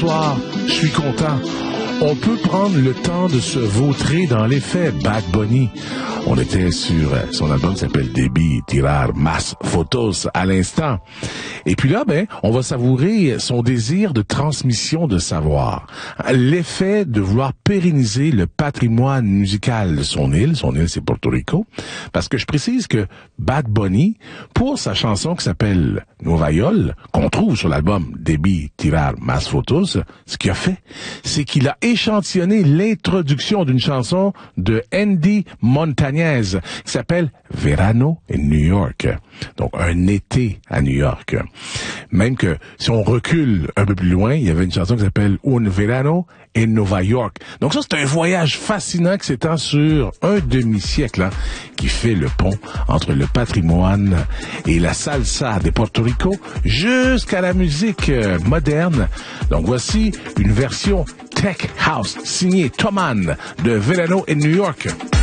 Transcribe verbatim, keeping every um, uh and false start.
soir, je suis content. On peut prendre le temps de se vautrer dans les faits. Bad Bunny, on était sur son album qui s'appelle Debí Tirar Más Fotos à l'instant. Et puis là, ben, on va savourer son désir de transmission de savoir. L'effet de vouloir pérenniser le patrimoine musical de son île. Son île, c'est Porto Rico. Parce que je précise que Bad Bunny, pour sa chanson qui s'appelle Nueva York, qu'on trouve sur l'album Debí Tirar Más Fotos, ce qu'il a fait, c'est qu'il a échantillonné l'introduction d'une chanson de Andy Montañez qui s'appelle Verano in New York. Donc, un été à New York. Même que, si on recule un peu plus loin, il y avait une chanson qui s'appelle Un Verano in Nova York. Donc ça, c'est un voyage fascinant qui s'étend sur un demi-siècle, hein, qui fait le pont entre le patrimoine et la salsa de Porto Rico jusqu'à la musique euh, moderne. Donc voici une version Tech House signée Toman de Verano in New York.